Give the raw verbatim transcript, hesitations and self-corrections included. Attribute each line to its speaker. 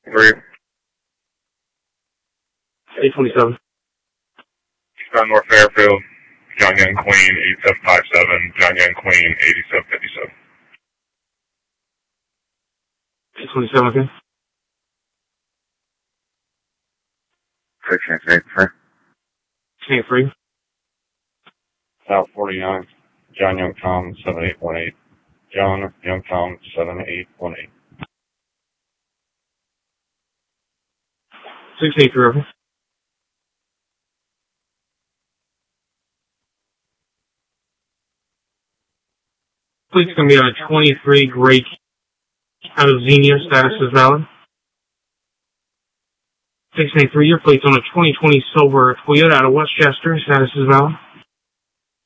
Speaker 1: Three.
Speaker 2: eight twenty-seven.
Speaker 1: Eastbound North Fairfield, John Young Queen, eighty-seven fifty-seven, John Young Queen, eighty-seven fifty-seven.
Speaker 2: eight twenty-seven, okay.
Speaker 1: sixteen eighty-three.
Speaker 2: sixteen eighty-three.
Speaker 1: South forty-nine, John Young Tom, seven eight one eight. John Young Tom, seven eight one eight.
Speaker 2: sixteen eighty-three, okay. Please going to be on a twenty-three Great out of Xenia, status is valid. sixteen eighty-three, your plate's on a twenty twenty silver Toyota out of Westchester, status is valid.